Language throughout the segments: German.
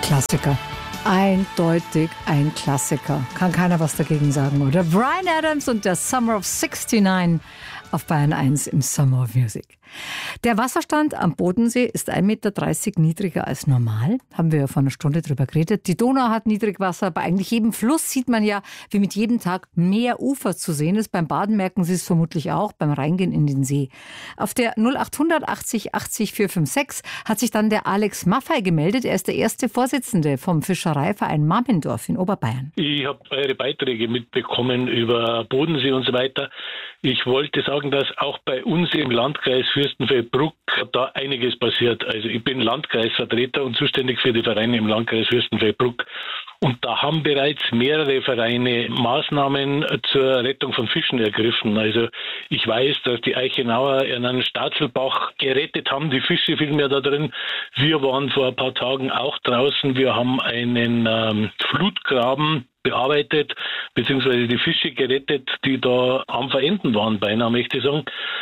Klassiker. Eindeutig ein Klassiker. Kann keiner was dagegen sagen, oder? Bryan Adams und der Summer of '69 auf Bayern 1 im Summer of Music. Der Wasserstand am Bodensee ist 1,30 Meter niedriger als normal. Haben wir ja vor einer Stunde drüber geredet. Die Donau hat Niedrigwasser. Bei eigentlich jedem Fluss sieht man ja, wie mit jedem Tag mehr Ufer zu sehen ist. Beim Baden merken Sie es vermutlich auch, beim Reingehen in den See. Auf der 0800 80 80 456 hat sich dann der Alex Maffei gemeldet. Er ist der erste Vorsitzende vom Fischereiverein Mammendorf in Oberbayern. Ich habe eure Beiträge mitbekommen über Bodensee und so weiter. Ich wollte sagen, dass auch bei uns im Landkreis Fürstenfeldbruck da einiges passiert. Also ich bin Landkreisvertreter und zuständig für die Vereine im Landkreis Fürstenfeldbruck. Und da haben bereits mehrere Vereine Maßnahmen zur Rettung von Fischen ergriffen. Also ich weiß, dass die Eichenauer in einem Staatzelbach gerettet haben, die Fische vielmehr da drin. Wir waren vor ein paar Tagen auch draußen. Wir haben einen Flutgraben bearbeitet, beziehungsweise die Fische gerettet, die da am Verenden waren, beinahe möchte ich sagen.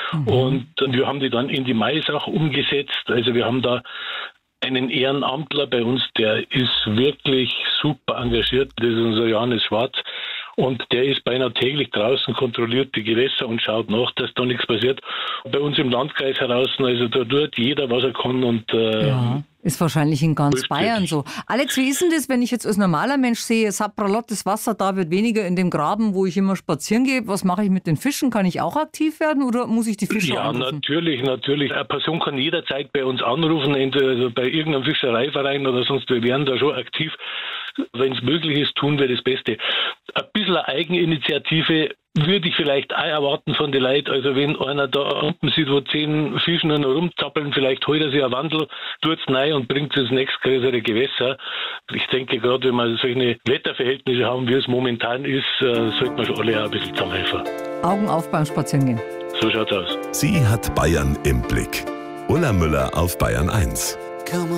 Und wir haben die dann in die Maisach umgesetzt. Also wir haben da einen Ehrenamtler bei uns, der ist wirklich super engagiert. Das ist unser Johannes Schwarz. Und der ist beinahe täglich draußen, kontrolliert die Gewässer und schaut nach, dass da nichts passiert. Bei uns im Landkreis heraus, also da tut jeder, was er kann. Und ja, ist wahrscheinlich in ganz Bayern so. Alex, wie ist denn das, wenn ich jetzt als normaler Mensch sehe, sapralottes Wasser, da wird weniger in dem Graben, wo ich immer spazieren gehe. Was mache ich mit den Fischen? Kann ich auch aktiv werden oder muss ich die Fische anrufen? Ja, natürlich. Eine Person kann jederzeit bei uns anrufen, entweder also bei irgendeinem Fischereiverein oder sonst. Wir wären da schon aktiv. Wenn es möglich ist, tun wir das Beste. Ein bisschen Eigeninitiative würde ich vielleicht auch erwarten von den Leuten. Also wenn einer da unten sieht, wo 10 Fische nur noch rumzappeln, vielleicht holt er sich einen Wandel, tut es rein und bringt es ins nächstgrößere Gewässer. Ich denke, gerade wenn wir solche Wetterverhältnisse haben, wie es momentan ist, sollten wir schon alle auch ein bisschen zusammenhelfen. Augen auf beim Spazierengehen. So schaut's aus. Sie hat Bayern im Blick. Ulla Müller auf Bayern 1.